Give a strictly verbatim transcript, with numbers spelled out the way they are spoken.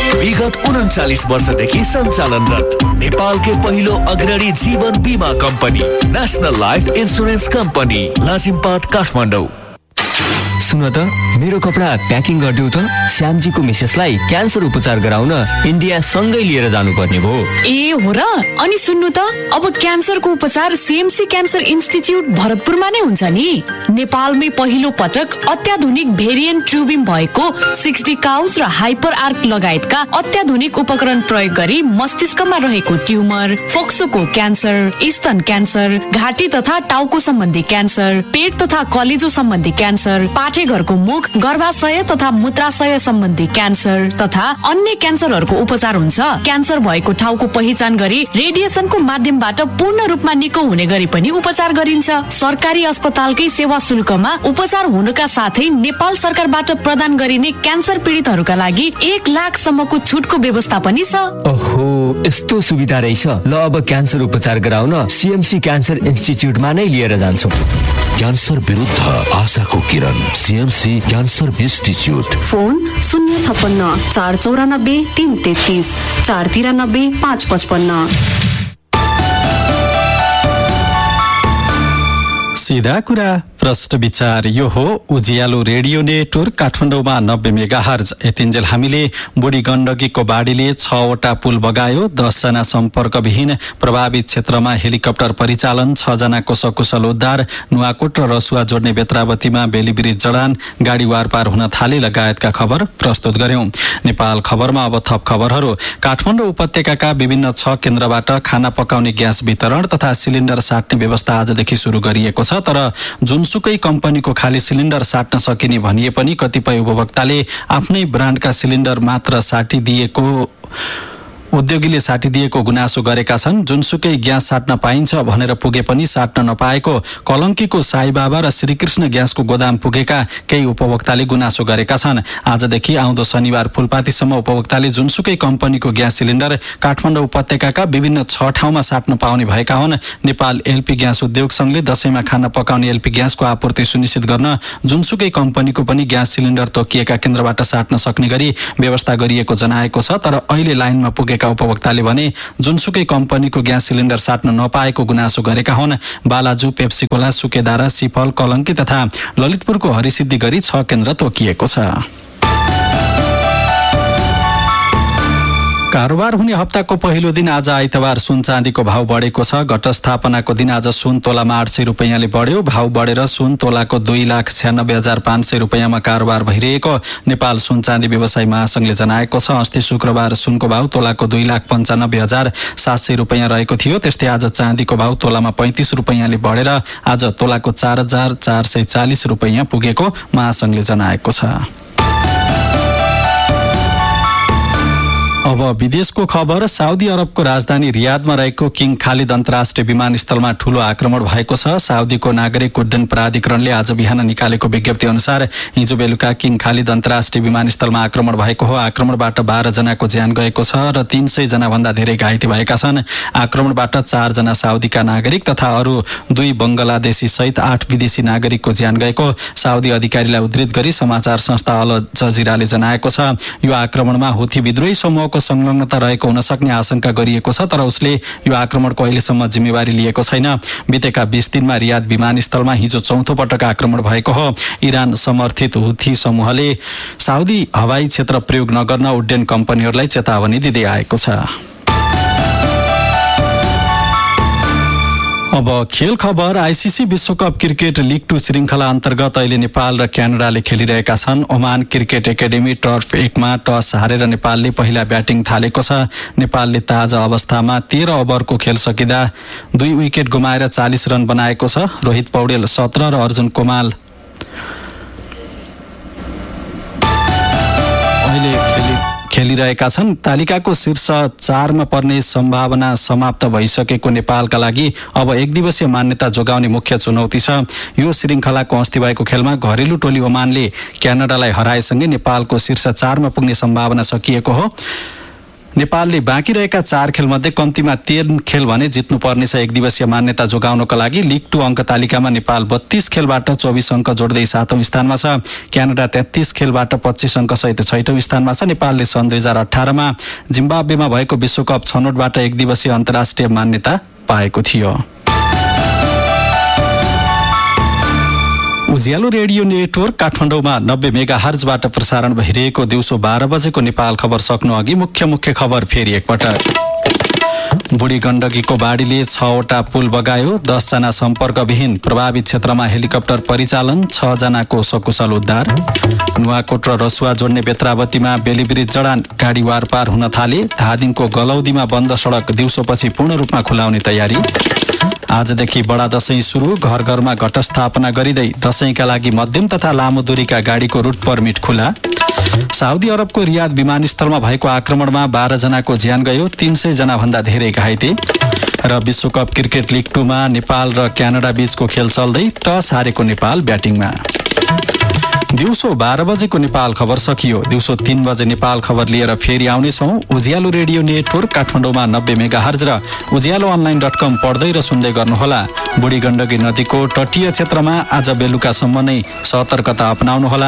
विगत उन्चालिस वर्षदेखि सञ्चालनरत नेपालकै पहिलो अग्रणी जीवन बीमा company national life insurance company Lazimpat Kathmandu. सुन त मेरो कपडा प्याकिङ गरिदेऊ त, श्यामजीको मिसेसलाई क्यान्सर उपचार गराउन इन्डिया सँगै लिएर जानुपर्ने भयो। ए हो र? अनि सुन्नु त, अब क्यान्सरको उपचार सीएमसी क्यान्सर इन्स्टिच्युट भरतपुरमा नै हुन्छ नि। नेपालमै पहिलो पटक अत्याधुनिक भेरिएन्ट ट्युबिङ भएको सिक्सटी काउस र हाइपर आर्क लगायतका अत्याधुनिक उपकरण प्रयोग गरी मस्तिष्कमा रहेको ट्युमर, फोक्सोको क्यान्सर, स्तन क्यान्सर, घाँटी तथा टाउको सम्बन्धी क्यान्सर, पेट तथा कलेजो सम्बन्धी क्यान्सर, पाठेघरको मुख, गर्भाशय तथा मूत्राशय सम्बन्धी क्यान्सर तथा अन्य क्यान्सरहरूको उपचार हुन्छ। क्यान्सर भएको ठाउँको पहिचान गरी रेडिएसनको माध्यमबाट पूर्ण रूपमा निको हुने गरी पनि उपचार गरिन्छ। सरकारी अस्पतालकै सेवा शुल्कमा उपचार हुनुका साथै नेपाल सरकारबाट प्रदान गरिने क्यान्सर पीडितहरूका लागि एक लाख सम्मको छुटको व्यवस्था पनि छ। ओहो, यस्तो सुविधा रहेछ। ल अब क्यान्सर उपचार गराउन सीएमसी क्यान्सर इन्स्टिच्युटमा नै लिएर जान्छु। क्यान्सर विरुद्ध आशाको किरण, सीएमसी क्यान्सर इन्स्टिच्युट। फोन शून्य छप्पन्न चार चौरानब्बे तीन तेत्तिस चार तिरानब्बे पाँच पचपन्न। सीधा कुरा प्रश्न विचार, यो हो उज्यालो रेडियो नेटवर्क काठमाडौँमा नब्बे मेगा हर्ज। यतिन्जेल हामीले बुढी गण्डकीको बाढीले छवटा पुल बगायो, दसजना सम्पर्कविहीन, प्रभावित क्षेत्रमा हेलिकप्टर परिचालन, छजनाको सकुशल उद्धार, नुवाकोट र रसुवा जोड्ने बेत्रावतीमा बेली ब्रिज जडान, गाडी वारपार हुन थाले लगायतका खबर प्रस्तुत गर्यौं। नेपाल खबरमा अब थप खबरहरू। काठमाडौँ उपत्यकाका विभिन्न छ केन्द्रबाट खाना पकाउने ग्यास वितरण तथा सिलिन्डर साट्ने व्यवस्था आजदेखि सुरु गरिएको छ, तर जुनसुकै कम्पनीको खाली सिलिन्डर साट्न सकिने भनिए पनि कतिपय उपभोक्ताले आफ्नै ब्रान्डका सिलिन्डर मात्र साटिदिएको उद्योगीले साटिदिएको गुनासो गरेका छन्। जुनसुकै ग्यास साट्न पाइन्छ भनेर पुगे पनि साट्न नपाएको कलङ्कीको साईबाबा र श्रीकृष्ण ग्यासको गोदाम पुगेका केही उपभोक्ताले गुनासो गरेका छन्। आजदेखि आउँदो शनिबार फुलपातीसम्म उपभोक्ताले जुनसुकै कम्पनीको ग्यास सिलिन्डर काठमाडौँ उपत्यकाका विभिन्न छ ठाउँमा साट्न पाउने भएका हुन्। नेपाल एलपी ग्यास उद्योग संघले दशैंमा खाना पकाउने एलपी ग्यासको आपूर्ति सुनिश्चित गर्न जुनसुकै कम्पनीको पनि ग्यास सिलिन्डर तोकिएका केन्द्रबाट साट्न सक्ने गरी व्यवस्था गरिएको जनाएको छ, तर अहिले लाइनमा पुगे उपभोक्ताले भने जुनसुकै कम्पनीको ग्यास सिलिन्डर साट्न नपाएको गुनासो गरेका हुन्। बालाजु, पेप्सीकोला, सुकेदारा, सिफल, कलङ्की तथा ललितपुरको हरिसिद्धि गरी छ केन्द्र तोकिएको छ। कारोबार हुने हप्ताको पहिलो दिन आज आइतबार सुन चाँदीको भाव बढेको छ। घटस्थापनाको दिन आज सुन तोलामा आठ सय रुपियाँले बढ्यो। भाव बढेर सुन तोलाको दुई लाख छ्यानब्बे हजार पाँच सय रुपियाँमा कारोबार भइरहेको नेपाल सुन चाँदी व्यवसायी महासंघले जनाएको छ। अस्ति शुक्रबार सुनको भाव तोलाको दुई लाख पन्चानब्बे हजार सात सय रुपियाँ रहेको थियो। त्यस्तै आज चाँदीको भाव तोलामा पैँतिस रुपियाँले बढेर आज तोलाको चार हजार चार सय चालिस रुपियाँ पुगेको महासंघले जनाएको छ। अब विदेशको खबर। साउदी अरबको राजधानी रियादमा रहेको किङ खालिद अन्तर्राष्ट्रिय विमानस्थलमा ठूलो आक्रमण भएको छ। साउदीको नागरिक उड्डयन प्राधिकरणले आज बिहान निकालेको विज्ञप्ति अनुसार हिजो बेलुका किङ खालिद अन्तर्राष्ट्रिय विमानस्थलमा आक्रमण भएको हो। आक्रमणबाट बाह्र जनाको ज्यान गएको छ र तीन सय जना भन्दा धेरै घाइते भएका छन्। आक्रमणबाट चार जना साउदीका नागरिक तथा अरू दुई बंगलादेशी सहित आठ विदेशी नागरिकको ज्यान गएको साउदी अधिकारीलाई उद्धृत गरी समाचार संस्था अल जजिराले जनाएको छ। यो आक्रमणमा हुथी विद्रोही समूहको संलग्नता रहेको हुन सक्ने आशंका गरिएको छ, तर उसले यो आक्रमणको अहिलेसम्म जिम्मेवारी लिएको छैन। बितेका बीस दिनमा रियाद विमानस्थलमा हिजो चौथो पटक आक्रमण भएको हो। इरान समर्थित हुथी समूहले साउदी हवाई क्षेत्र प्रयोग नगर्न उड्डयन कम्पनीहरूलाई चेतावनी दिँदै आएको छ। अब खेल खबर। आइसिसी विश्वकप क्रिकेट लिग टू श्रृंखला अन्तर्गत अहिले नेपाल र क्यानाडाले खेलिरहेका छन्। ओमान क्रिकेट एकाडेमी टर्फ एकमा टस हारेर नेपालले पहिला ब्याटिङ थालेको छ। नेपालले ताजा अवस्थामा तेह्र ओभरको खेल सकिँदा दुई विकेट गुमाएर चालिस रन बनाएको छ। रोहित पौडेल सत्र र अर्जुन कुमाल अहिले खेलिरहेका छन्। तालिकाको शीर्ष चारमा पर्ने सम्भावना समाप्त भइसकेको नेपालका लागि अब एक दिवसीय मान्यता जोगाउने मुख्य चुनौती छ। यो श्रृंखलाको अस्ति भएको खेलमा घरेलु टोली ओमानले क्यानाडालाई हराएसँगै नेपालको शीर्ष चारमा पुग्ने सम्भावना सकिएको हो। नेपालले बाँकी रहेका चार खेलमध्ये कम्तीमा तीन खेल भने जित्नुपर्नेछ। एक दिवसीय मान्यता जोगाउनको लागि लिग टू अङ्क तालिकामा नेपाल बत्तीस खेलबाट चौबिस अङ्क जोड्दै सातौं स्थानमा छ। क्यानाडा तेत्तीस खेलबाट पच्चीस अङ्क सहित छैटौं स्थानमा छ। नेपालले सन् दुई हजार अठारमा जिम्बाब्वेमा भएको विश्वकप छनौटबाट एक दिवसीय अन्तर्राष्ट्रिय मान्यता पाएको थियो। उज्यालो रेडियो नेटवर्क काठमाडौँमा नब्बे मेगा हर्जबाट प्रसारण भइरहेको दिउँसो बाह्र बजेको नेपाल खबर सक्नु अघि मुख्य मुख्य खबर फेरि एकपटक। बुढी गण्डकीको बाढीले छवटा पुल बगायो, दसजना सम्पर्कविहीन, प्रभावित क्षेत्रमा हेलिकप्टर परिचालन, छ जनाको सकुशल उद्धार। नुवाकोट र रसुवा जोड्ने बेत्रावतीमा बेलीब्रिज जडान, गाडी वारपार हुन थाले। धादिङको गलौदीमा बन्द सडक दिउँसोपछि पूर्ण रूपमा खुलाउने तयारी। आजदेखि बडा दशैं सुरु, घर घरमा घटस्थापना गरिँदै दशैंका लागि मध्यम तथा लामो दूरीका गाडीको रुट पर्मिट खुला। साउदी अरबको रियाद विमानस्थलमा भएको आक्रमणमा बाह्र जनाको ज्यान गयो, तीन सय जना भन्दा धेरै घाइते। र विश्वकप क्रिकेट लिग टूमा नेपाल र क्यानाडा बीचको खेल चल्दै टस हारेको नेपाल ब्याटिङमा। दिउँसो बाह्र बजेको नेपाल खबर सकियो। दिउँसो तीन बजे नेपाल खबर लिएर फेरि आउनेछौँ। उज्यालो रेडियो नेटवर्क काठमाडौँमा नब्बे मेगा हर्ज र उज्यालो अनलाइन डट कम पढ्दै र सुन्दै गर्नुहोला। बुढी गण्डकी नदीको तटीय क्षेत्रमा आज बेलुकासम्म नै सतर्कता अपनाउनुहोला।